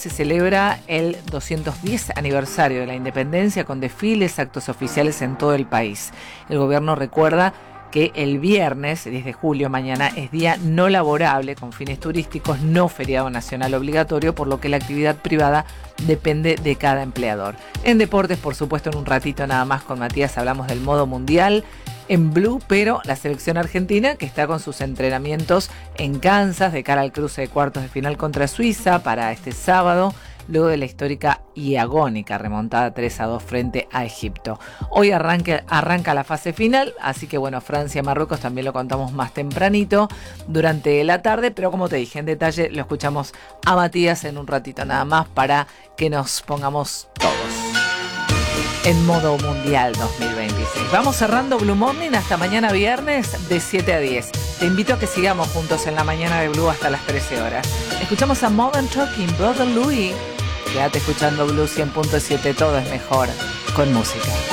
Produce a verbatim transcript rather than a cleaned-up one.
se celebra el doscientos diez aniversario de la independencia con desfiles, actos oficiales en todo el país. El gobierno recuerda que el viernes diez de julio, mañana, es día no laborable con fines turísticos, no feriado nacional obligatorio, por lo que la actividad privada depende de cada empleador. En deportes, por supuesto, en un ratito nada más con Matías hablamos del modo mundial en Blue, pero la selección argentina que está con sus entrenamientos en Kansas de cara al cruce de cuartos de final contra Suiza para este sábado, luego de la histórica y agónica remontada tres a dos frente a Egipto. Hoy arranca, arranca la fase final, así que bueno, Francia-Marruecos también lo contamos más tempranito durante la tarde, pero como te dije, en detalle lo escuchamos a Matías en un ratito nada más para que nos pongamos todos en modo mundial dos mil veintiséis. Vamos cerrando Blue Morning hasta mañana viernes de siete a diez. Te invito a que sigamos juntos en la mañana de Blue hasta las trece horas. Escuchamos a Modern Talking, Brother Louie. Quédate escuchando Blue cien punto siete, todo es mejor con música.